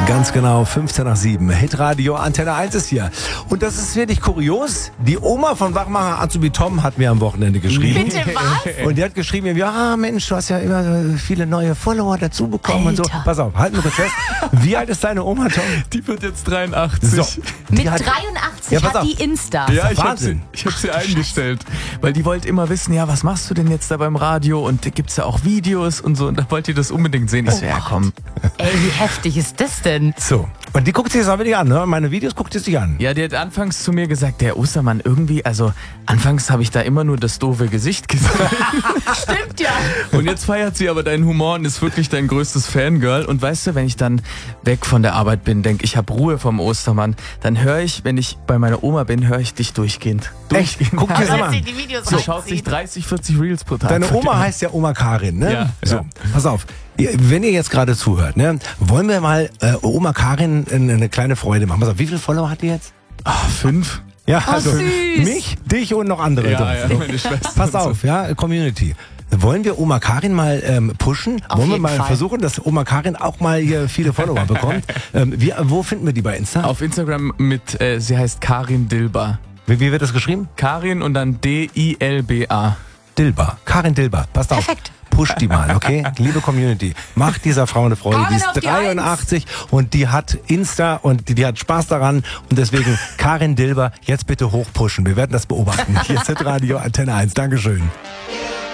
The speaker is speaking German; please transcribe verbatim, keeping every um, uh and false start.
Ganz genau, fünfzehn nach sieben. Hitradio Antenne eins ist hier. Und das ist wirklich kurios. Die Oma von Wachmacher Azubi Tom hat mir am Wochenende geschrieben. Bitte was? Und die hat geschrieben, ja Mensch, du hast ja immer viele neue Follower dazu bekommen und so. Alter. Pass auf, halten wir kurz fest. Wie alt ist deine Oma, Tom? Die wird jetzt dreiundachtzig. So. Mit Die hat- dreiundachtzig Ja, pass hat auf. die Insta. Ja, ich habe Wahnsinn. sie, ich hab sie eingestellt. Weil die wollte immer wissen, ja, was machst du denn jetzt da beim Radio? Und da gibt's ja auch Videos und so. Und da wollte die das unbedingt sehen. Ich so, ja, komm. Ey, wie heftig ist das denn? So. Und die guckt sich das auch wirklich an, ne? Meine Videos guckt sie sich an. Ja, die hat anfangs zu mir gesagt, der Ostermann irgendwie, also anfangs habe ich da immer nur das doofe Gesicht gesehen. Stimmt ja. Und jetzt feiert sie aber deinen Humor und ist wirklich dein größtes Fangirl. Und weißt du, wenn ich dann weg von der Arbeit bin, denke ich, habe Ruhe vom Ostermann, dann höre ich, wenn ich bei meiner Oma bin, höre ich dich durchgehend. Echt? Durchgehend. Guck dir das Als mal sie an. die Videos Sie schaut sich reinzieht. dreißig, vierzig Reels pro Tag. Deine Oma heißt ja Oma Karin, ne? Ja, So, ja. pass auf. Ihr- Wenn ihr jetzt gerade zuhört, ne, wollen wir mal äh, Oma Karin eine, eine kleine Freude machen. Pass auf, wie viele Follower hat die jetzt? Ach, fünf. Ja, also süß. mich, dich und noch andere. Ja, drin. ja, meine Schwester. Pass auf, ja, Community. Wollen wir Oma Karin mal ähm, pushen? Auf Wollen wir jeden mal Fall. versuchen, dass Oma Karin auch mal hier viele Follower bekommt? ähm, wie, wo finden wir die bei Insta? Auf Instagram mit, äh, sie heißt Karin Dilba. Wie, wie wird das geschrieben? Karin und dann D I L B A. Dilba. Karin Dilba. Passt auf. Perfekt. Push die mal, okay? Liebe Community, macht dieser Frau eine Freude. Karin Die ist auf die dreiundachtzig und die hat Insta und die, die hat Spaß daran. Und deswegen, Karin Dilber, jetzt bitte hochpushen. Wir werden das beobachten. Hier ist Hitradio Antenne eins. Dankeschön.